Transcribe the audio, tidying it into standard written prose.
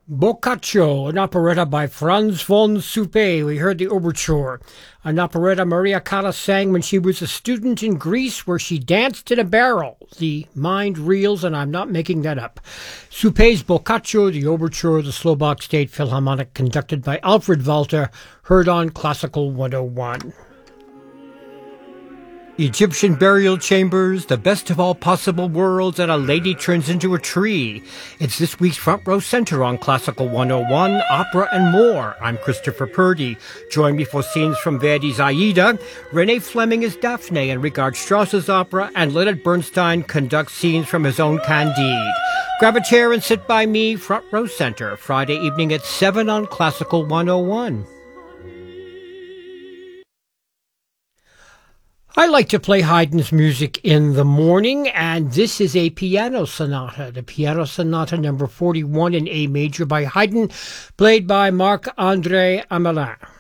Boccaccio, an operetta by Franz von Suppé. We heard the overture, an operetta Maria Callas sang when she was a student in Greece where she danced in a barrel. The mind reels, and I'm not making that up. Suppé's Boccaccio, the overture of the Slovak State Philharmonic conducted by Alfred Walter, heard on Classical 101. Egyptian burial chambers, the best of all possible worlds, and a lady turns into a tree. It's this week's Front Row Center on Classical 101, opera and more. I'm Christopher Purdy. Join me for scenes from Verdi's Aida. Renee Fleming is Daphne in Richard Strauss's opera, and Leonard Bernstein conducts scenes from his own Candide. Grab a chair and sit by me, Front Row Center, Friday evening at 7 on Classical 101. I like to play Haydn's music in the morning, and this is a piano sonata, the Piano Sonata number 41 in A major by Haydn, played by Marc-André Hamelin.